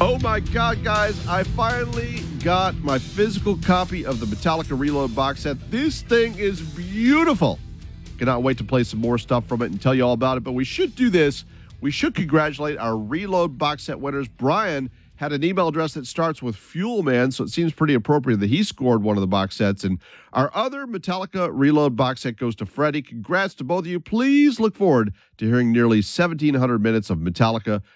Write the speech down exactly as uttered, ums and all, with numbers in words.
Oh my God, guys, I finally got my physical copy of the Metallica Reload box set. This thing is beautiful. Cannot wait to play some more stuff from it and tell you all about it, but we should do this. We should congratulate our Reload box set winners. Brian had an email address that starts with Fuel Man, so it seems pretty appropriate that he scored one of the box sets. And our other Metallica Reload box set goes to Freddie. Congrats to both of you. Please look forward to hearing nearly seventeen hundred minutes of Metallica